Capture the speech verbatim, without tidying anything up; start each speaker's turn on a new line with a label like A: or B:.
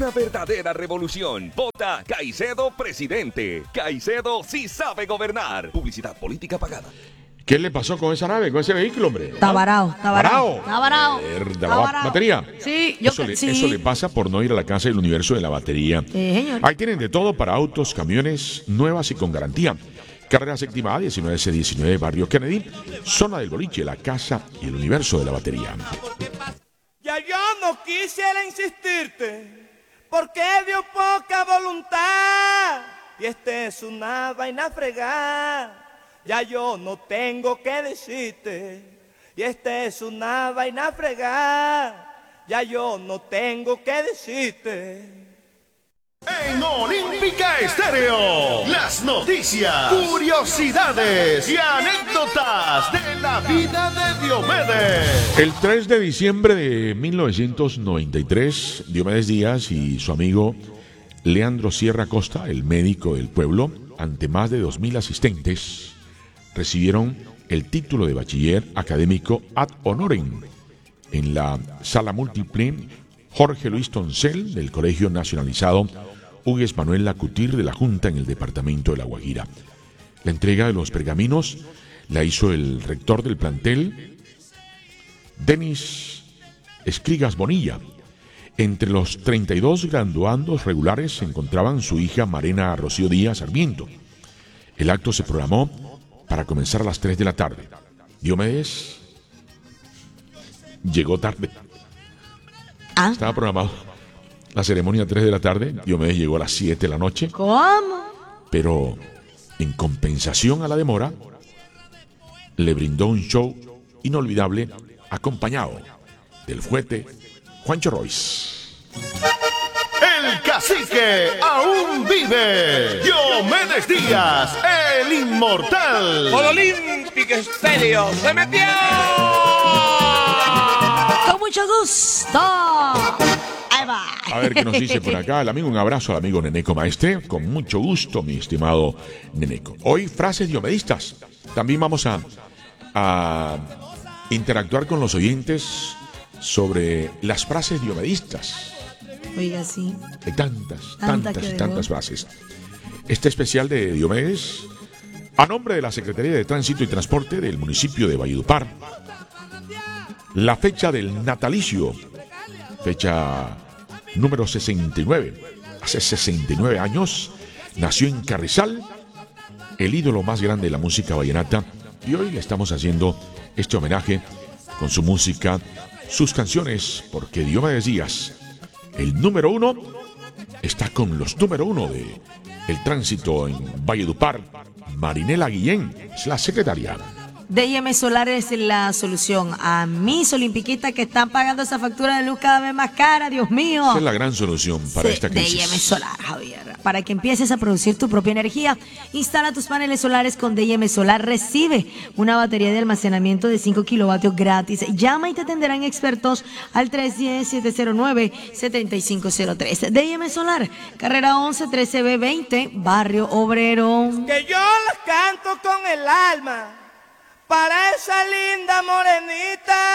A: una verdadera revolución. Vota Caicedo presidente. Caicedo sí sabe gobernar. Publicidad política pagada.
B: ¿Qué le pasó con esa nave, con ese vehículo, hombre?
C: Está varado, está varado. Está varado.
B: ¿De la ba- batería?
C: Sí, yo
B: eso, le,
C: sí.
B: eso le pasa por no ir a la casa del universo de la batería.
C: Sí, señor.
B: Ahí tienen de todo para autos, camiones, nuevas y con garantía. Carrera séptima A, diecinueve C diecinueve, Barrio Kennedy, zona del boliche, la casa y el universo de la batería.
D: Ya yo no quisiera insistirte, porque dio poca voluntad. Y este es una vaina fregada. Ya yo no tengo que decirte, y este es una vaina fregada. Ya yo no tengo que decirte.
E: En Olímpica Estéreo, las noticias, curiosidades y anécdotas de la vida de Diomedes.
B: El tres de diciembre de mil novecientos noventa y tres, Diomedes Díaz y su amigo Leandro Sierra Costa, el médico del pueblo, ante más de dos mil asistentes, recibieron el título de bachiller académico ad honorem en la sala múltiple Jorge Luis Toncel del Colegio Nacionalizado Hugues Manuel Lacutir de la Junta en el departamento de La Guajira. La entrega de los pergaminos la hizo el rector del plantel, Denis Escrigas Bonilla. Entre los treinta y dos graduandos regulares se encontraban su hija Marena Rocío Díaz Sarmiento. El acto se programó para comenzar a las tres de la tarde. Diomedes llegó tarde.
C: Ah.
B: Estaba programado la ceremonia a tres de la tarde. Diomedes llegó a las siete de la noche.
C: ¿Cómo?
B: Pero en compensación a la demora, le brindó un show inolvidable acompañado del fuete Juancho Royce.
E: El cacique aún vive. Diomedes Díaz, el inmortal.
D: Por Olímpica Estéreo se metió.
C: Con mucho gusto. Ahí va.
B: A ver qué nos dice por acá el amigo. Un abrazo al amigo Neneco Maestre. Con mucho gusto, mi estimado Neneco. Hoy, frases diomedistas. También vamos a, a interactuar con los oyentes sobre las frases diomedistas.
C: Oiga, sí.
B: Hay tantas,
C: Tanta
B: tantas y
C: que
B: tantas
C: dejó.
B: frases. Este especial de Diomedes, a nombre de la Secretaría de Tránsito y Transporte del municipio de Valledupar, la fecha del natalicio, fecha número sesenta y nueve. Hace sesenta y nueve años nació en Carrizal el ídolo más grande de la música vallenata, y hoy le estamos haciendo este homenaje con su música, sus canciones, porque Diomedes Díaz, el número uno, está con los número uno de el tránsito en Valledupar. Marinela Guillén es la secretaria.
C: D I M Solar es la solución a mis olimpiquistas que están pagando esa factura de luz cada vez más cara, Dios mío.
B: Esa es la gran solución para
C: Sí,
B: esta
C: D I
B: crisis.
C: M Solar, Javier. Para que empieces a producir tu propia energía, instala tus paneles solares con D I M Solar. Recibe una batería de almacenamiento de cinco kilovatios gratis. Llama y te atenderán expertos al tres uno cero, siete cero nueve, siete cinco cero tres. D I M Solar, carrera once, trece B veinte, Barrio Obrero.
D: Que yo las canto con el alma para esa linda morenita.